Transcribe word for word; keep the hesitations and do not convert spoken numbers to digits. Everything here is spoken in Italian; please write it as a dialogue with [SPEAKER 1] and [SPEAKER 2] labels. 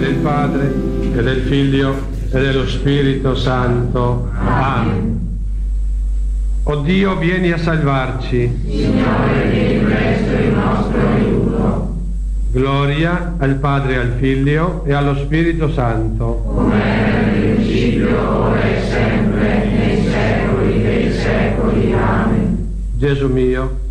[SPEAKER 1] del Padre, e del Figlio, e dello Spirito Santo. Amen. O Dio, vieni a salvarci.
[SPEAKER 2] Signore, vieni presto in nostro aiuto.
[SPEAKER 1] Gloria al Padre, al Figlio e allo Spirito Santo.
[SPEAKER 2] Come era nel principio, ora e sempre, nei secoli dei secoli. Amen.
[SPEAKER 1] Gesù mio,